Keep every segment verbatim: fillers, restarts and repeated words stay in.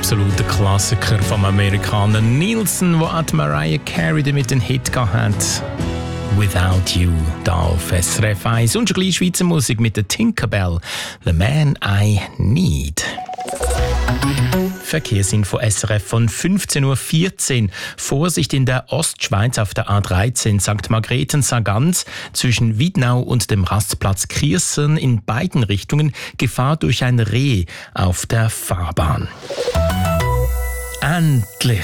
absoluter Klassiker vom Amerikaner Nielsen, der auch Mariah Carey damit einen Hit gehabt hat. Without You, da auf S R F eins. Und schon gleich Schweizer Musik mit der Tinkerbell, The Man I Need. Verkehrsinfo S R F von fünfzehn Uhr vierzehn. Vorsicht in der Ostschweiz auf der A dreizehn Sankt Margrethen-Sargans zwischen Wiednau und dem Rastplatz Kiersern in beiden Richtungen Gefahr durch ein Reh auf der Fahrbahn. Endlich!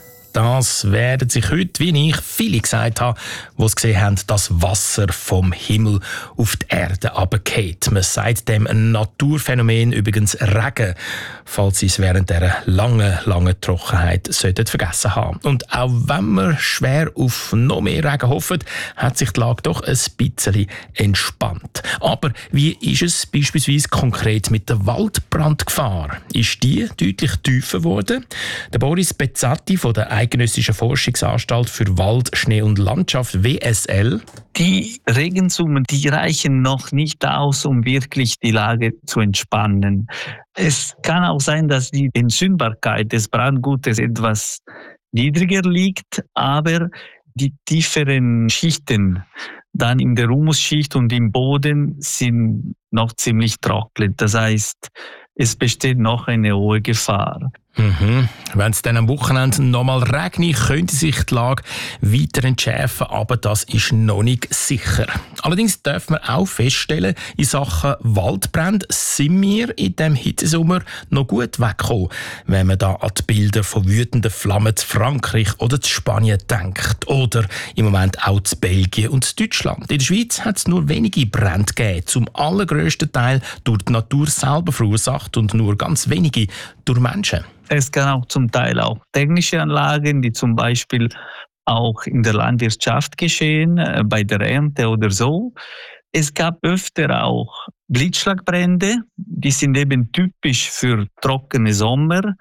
Das werden sich heute, wie ich, viele gesagt haben, die es gesehen haben, das Wasser vom Himmel auf die Erde herunterfällt. Man sagt dem ein Naturphänomen, übrigens Regen, falls Sie es während dieser langen, langen Trockenheit sollten vergessen haben. Und auch wenn wir schwer auf noch mehr Regen hoffen, hat sich die Lage doch ein bisschen entspannt. Aber wie ist es beispielsweise konkret mit der Waldbrandgefahr? Ist die deutlich tiefer geworden? Der Boris Bezzatti von der Eidgenössische Forschungsanstalt für Wald, Schnee und Landschaft W S L. Die Regensummen, die reichen noch nicht aus, um wirklich die Lage zu entspannen. Es kann auch sein, dass die Entzündbarkeit des Brandgutes etwas niedriger liegt, aber die tieferen Schichten dann in der Humusschicht und im Boden sind noch ziemlich trocken. Das heißt, es besteht noch eine hohe Gefahr. Mhm. Wenn es dann am Wochenende nochmal regnet, könnte sich die Lage weiter entschärfen, aber das ist noch nicht sicher. Allerdings dürfen wir auch feststellen, in Sachen Waldbrände sind wir in diesem Hitzesommer noch gut weggekommen, wenn man da an die Bilder von wütenden Flammen zu Frankreich oder zu Spanien denkt oder im Moment auch zu Belgien und zu Deutschland. In der Schweiz hat es nur wenige Brände gegeben, zum allergrössten Teil durch die Natur selber verursacht und nur ganz wenige durch Menschen. Es kann auch zum Teil auch technische Anlagen, die zum Beispiel auch in der Landwirtschaft geschehen, bei der Ernte oder so. Es gab öfter auch Blitzschlagbrände, die sind eben typisch für trockene Sommer.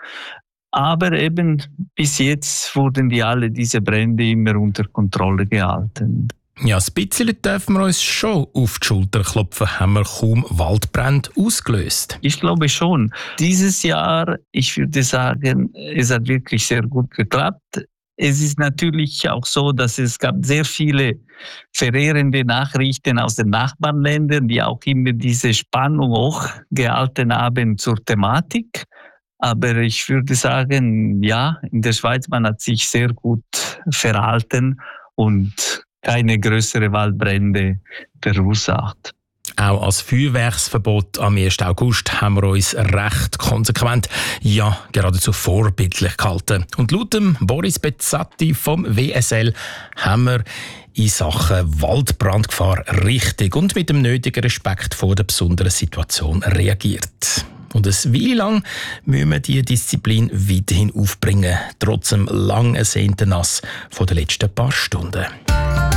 Aber eben bis jetzt wurden die alle diese Brände immer unter Kontrolle gehalten. Ja, ein bisschen dürfen wir uns schon auf die Schulter klopfen, haben wir kaum Waldbrände ausgelöst. Ich glaube schon. Dieses Jahr, ich würde sagen, es hat wirklich sehr gut geklappt. Es ist natürlich auch so, dass es gab sehr viele verheerende Nachrichten aus den Nachbarländern, die auch immer diese Spannung hochgehalten haben zur Thematik. Aber ich würde sagen, ja, in der Schweiz, man hat sich sehr gut verhalten und keine größeren Waldbrände verursacht. Auch als Feuerwerksverbot am ersten August haben wir uns recht konsequent, ja, geradezu vorbildlich gehalten. Und laut dem Boris Bezzatti vom W S L haben wir in Sachen Waldbrandgefahr richtig und mit dem nötigen Respekt vor der besonderen Situation reagiert. Und eine Weile lang müssen wir diese Disziplin weiterhin aufbringen, trotz dem lang ersehnten Nass von den letzten paar Stunden.